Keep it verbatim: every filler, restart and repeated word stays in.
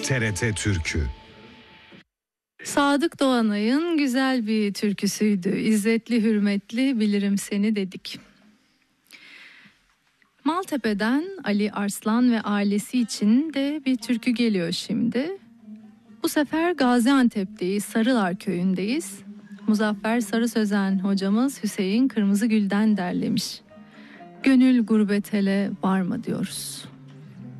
T R T Türkü. Sadık Doğanay'ın güzel bir türküsüydü. İzzetli hürmetli bilirim seni dedik. Maltepe'den Ali Arslan ve ailesi için de bir türkü geliyor şimdi. Bu sefer Gaziantep'teyiz, Sarılar köyündeyiz. Muzaffer Sarı Sözen hocamız Hüseyin Kırmızıgül'den derlemiş. Gönül gurbet ele varma diyoruz.